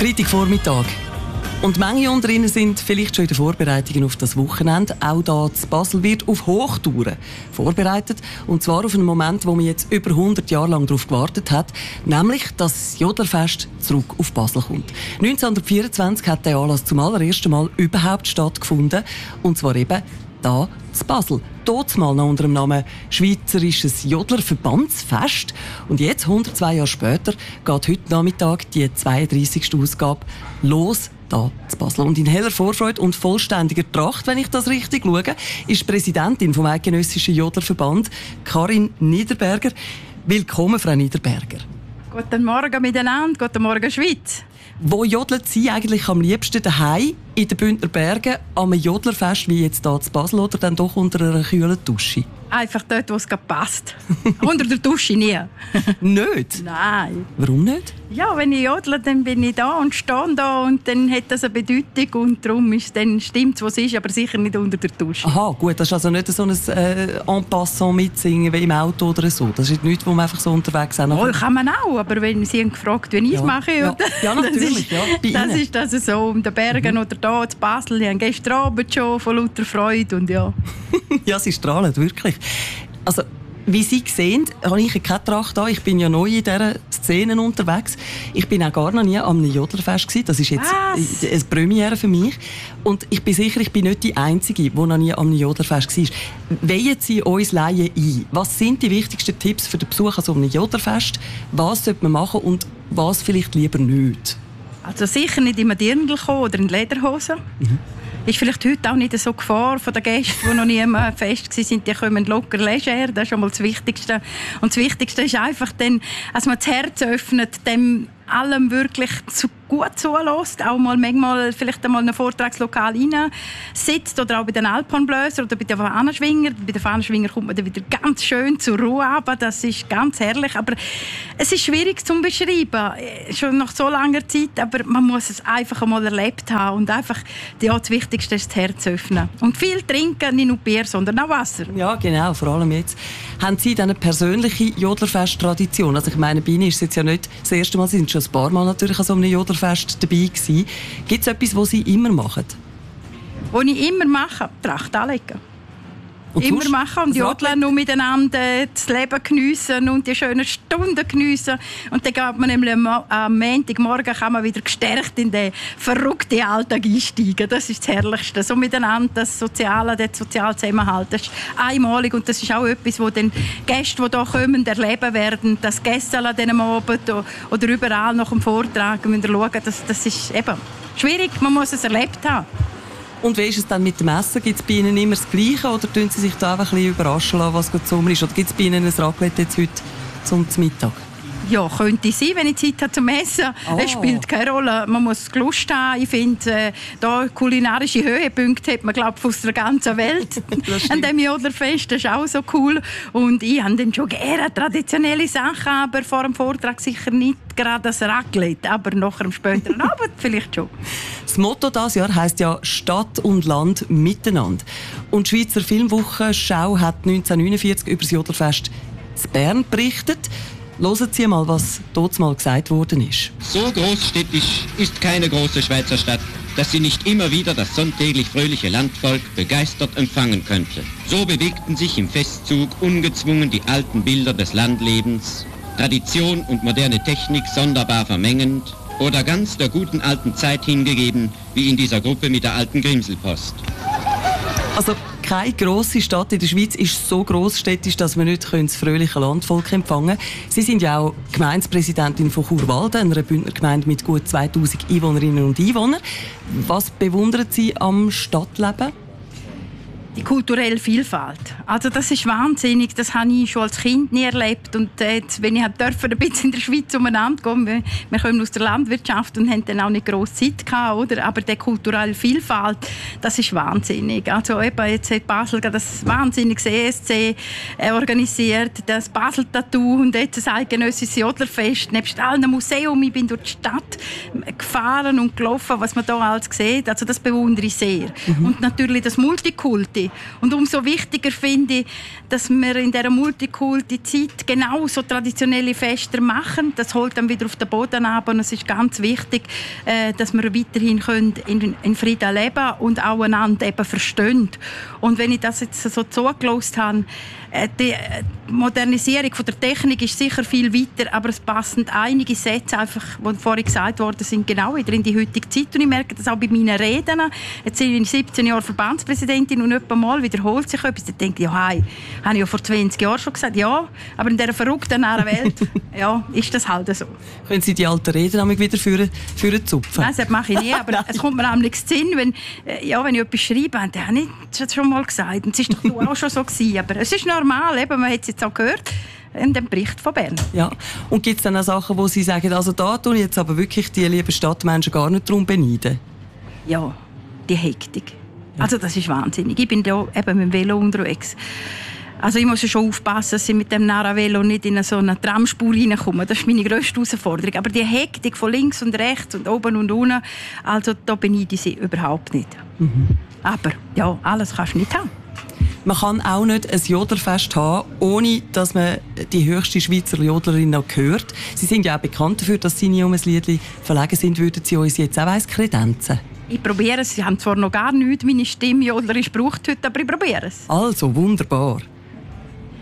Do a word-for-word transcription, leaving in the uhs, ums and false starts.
Freitagvormittag. Und manche unter Ihnen sind vielleicht schon in den Vorbereitungen auf das Wochenende. Auch hier in Basel wird auf Hochtouren vorbereitet. Und zwar auf einen Moment, wo man jetzt über hundert Jahre lang darauf gewartet hat. Nämlich, dass das Jodlerfest zurück auf Basel kommt. neunzehnhundertvierundzwanzig hat der Anlass zum allerersten Mal überhaupt stattgefunden. Und zwar eben hier in Basel. Dort mal noch unter dem Namen Schweizerisches Jodlerverbandsfest. Und jetzt, hundertzwei Jahre später, geht heute Nachmittag die zweiunddreissigste Ausgabe los. Da zu Basel. Und in heller Vorfreude und vollständiger Tracht, wenn ich das richtig schaue, ist Präsidentin vom Eidgenössischen Jodlerverband, Karin Niederberger. Willkommen, Frau Niederberger. Guten Morgen miteinander, guten Morgen Schweiz. Wo jodelt Sie eigentlich am liebsten daheim in den Bündner Bergen am Jodlerfest wie jetzt hier zu Basel oder dann doch unter einer kühlen Dusche? Einfach dort, wo es gerade passt. Unter der Dusche nie. Nicht? Nein. Warum nicht? Ja, wenn ich jodle, dann bin ich da und stehe da und dann hat das eine Bedeutung und darum ist dann stimmt, was es ist, aber sicher nicht unter der Dusche. Aha, gut, das ist also nicht so ein äh, en passant mitsingen wie im Auto oder so. Das ist nicht, wo man einfach so unterwegs sind. Oh, kann man auch, aber wenn Sie haben gefragt, wie ich es ja. mache, ja. Oder? Ja, natürlich. Das ist ja, bei das, Ihnen. ist das so um den Bergen mhm. oder da in Basel. Ich habe gestern Abend schon von lauter Freude und ja. Ja, sie strahlen, wirklich. Also, wie Sie sehen, habe ich keine Tracht an. Ich bin ja neu in dieser Szene unterwegs. Ich bin auch gar noch nie am Jodlerfest gewesen. Das ist jetzt Was? eine Premiere für mich. Und ich bin sicher, ich bin nicht die Einzige, die noch nie am Jodlerfest war. Weihen Sie uns Laien ein? Was sind die wichtigsten Tipps für den Besuch an so einem Jodlerfest? Was sollte man machen und was vielleicht lieber nicht? Also sicher nicht in einem Dirndl kommen oder in Lederhosen. Mhm. Ist vielleicht heute auch nicht so Gefahr von den Gästen, die noch nie am Fest waren, die kommen locker leger. Das ist schon mal das Wichtigste. Und das Wichtigste ist einfach, dann, dass man das Herz öffnet, dem allem wirklich zu gut zulässt, auch mal manchmal vielleicht einmal in ein Vortragslokal rein sitzt oder auch bei den Alphornbläsern oder bei den Fahnenschwinger. Bei den Fahnenschwinger kommt man dann wieder ganz schön zur Ruhe runter. Das ist ganz herrlich, aber es ist schwierig zu beschreiben, schon nach so langer Zeit, aber man muss es einfach einmal erlebt haben und einfach, ja, das Wichtigste ist das Herz öffnen. Und viel trinken, nicht nur Bier, sondern auch Wasser. Ja, genau, vor allem jetzt. Haben Sie dann eine persönliche Jodlerfest-Tradition? Also ich meine, bei Ihnen ist es jetzt ja nicht das erste Mal, Sie sind schon ein paar Mal natürlich an so einem Jodlerfest dabei gewesen. Gibt es etwas, was Sie immer machen? Was ich immer mache, Tracht anlegen. Und immer machen und jodeln und miteinander das Leben geniessen und die schönen Stunden geniessen. Und dann geht man nämlich am Montagmorgen kann man wieder gestärkt in den verrückten Alltag einsteigen. Das ist das Herrlichste. So miteinander, das Soziale, der soziale Zusammenhalt, das ist einmalig und das ist auch etwas, wo den Gäste, die hier kommen, erleben werden. Das Gässel an diesem Abend oder überall nach dem Vortrag müssen wir schauen, das, das ist eben schwierig, man muss es erlebt haben. Und wie ist es dann mit dem Essen? Gibt es bei Ihnen immer das Gleiche oder tun Sie sich da einfach ein bisschen überraschen lassen, was gut Sommer ist? Oder gibt es bei Ihnen ein Raclette jetzt heute zum Mittag? Ja, könnte sein, wenn ich Zeit habe zum Essen. Oh. Es spielt keine Rolle. Man muss Lust haben. Ich finde, äh, da kulinarische Höhepunkte hat man, glaube ich, aus der ganzen Welt. An dem Jodlerfest, das ist auch so cool. Und ich habe dann schon gerne traditionelle Sachen, aber vor dem Vortrag sicher nicht gerade das Raclette, aber nach einem späteren Abend vielleicht schon. Das Motto dieses Jahr heisst ja «Stadt und Land miteinander». Und die Schweizer Filmwochenschau hat neunzehnhundertneunundvierzig über das Jodlerfest in Bern berichtet. Hören Sie mal, was dort mal gesagt worden ist. So großstädtisch ist keine große Schweizer Stadt, dass sie nicht immer wieder das sonntäglich fröhliche Landvolk begeistert empfangen könnte. So bewegten sich im Festzug ungezwungen die alten Bilder des Landlebens, Tradition und moderne Technik sonderbar vermengend oder ganz der guten alten Zeit hingegeben, wie in dieser Gruppe mit der alten Grimselpost. Also keine grosse Stadt in der Schweiz ist so grossstädtisch, dass man nicht das fröhliche Landvolk empfangen können. Sie sind ja auch Gemeindepräsidentin von Churwalden, einer Bündner Gemeinde mit gut zweitausend Einwohnerinnen und Einwohnern. Was bewundern Sie am Stadtleben? Die kulturelle Vielfalt. Also das ist wahnsinnig. Das habe ich schon als Kind nie erlebt. Und jetzt, wenn ich durfte, ein bisschen in der Schweiz umeinander gehen, wir, wir kommen aus der Landwirtschaft und haben dann auch nicht grosse Zeit gehabt, oder? Aber die kulturelle Vielfalt, das ist wahnsinnig. Also eben, jetzt hat Basel das wahnsinnige E S C organisiert, das Basel-Tattoo und jetzt das eidgenössische Jodlerfest. Nebst allen Museum, ich bin durch die Stadt gefahren und gelaufen, was man da alles sieht. Also das bewundere ich sehr. Mhm. Und natürlich das Multikulti. gesehen. Und umso wichtiger finde ich, dass wir in dieser Multikulti-Zeit genau so traditionelle Feste machen. Das holt dann wieder auf den Boden ab und es ist ganz wichtig, dass wir weiterhin in, in Frieden leben können und auch einander eben verstehen. Und wenn ich das jetzt so zugelassen habe, die Modernisierung von der Technik ist sicher viel weiter, aber es passen einige Sätze, einfach, die vorhin gesagt worden sind, genau wieder in die heutige Zeit. Und ich merke das auch bei meinen Reden. Jetzt bin ich siebzehn Jahre Verbandspräsidentin und etwa mal wiederholt sich etwas. Dann denke ich, ja, hey, habe ich ja vor zwanzig Jahren schon gesagt, ja, aber in dieser verrückten neuen Welt ja, ist das halt so. Können Sie die alten Reden wieder für, für zupfen? Nein, das mache ich nie, aber es kommt mir nämlich Sinn, wenn, ja, wenn ich etwas schreibe, dann habe ich das schon mal gesagt. Und es war doch auch schon so gewesen, aber es ist normal, eben, man hat es jetzt auch gehört in dem Bericht von Bern. Ja. Und gibt es dann auch Sachen, wo Sie sagen, also da tue ich jetzt aber wirklich die lieben Stadtmenschen gar nicht darum beneiden? Ja, die Hektik. Ja. Also das ist wahnsinnig. Ich bin da eben mit dem Velo unterwegs. Also ich muss ja schon aufpassen, dass ich mit dem Naravelo nicht in so eine Tramspur reinkomme. Das ist meine grösste Herausforderung. Aber die Hektik von links und rechts und oben und unten, also da beneide ich sie überhaupt nicht. Mhm. Aber ja, alles kannst du nicht haben. Man kann auch nicht ein Jodlerfest haben, ohne dass man die höchste Schweizer Jodlerin noch hört. Sie sind ja auch bekannt dafür, dass Sie nie um ein Liedli verlegen sind. Würden Sie uns jetzt auch eins kredenzen? Ich probiere es. Sie haben zwar noch gar nichts, meine Stimme jodlerisch braucht heute, aber ich probiere es. Also, wunderbar.